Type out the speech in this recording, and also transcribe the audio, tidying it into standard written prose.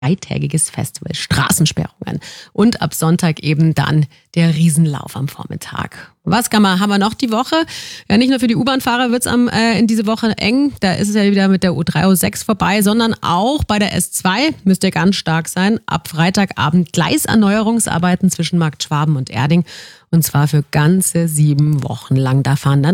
dreitägiges Festival, Straßensperrungen und ab Sonntag eben dann der Riesenlauf am Vormittag. Haben wir noch die Woche? Ja, nicht nur für die U-Bahn-Fahrer wird's in diese Woche eng, da ist es ja wieder mit der U3, U6 vorbei, sondern auch bei der S2 müsst ihr ganz stark sein. Ab Freitagabend Gleiserneuerungsarbeiten zwischen Markt Schwaben und Erding und zwar für ganze 7 Wochen lang. Da fahren dann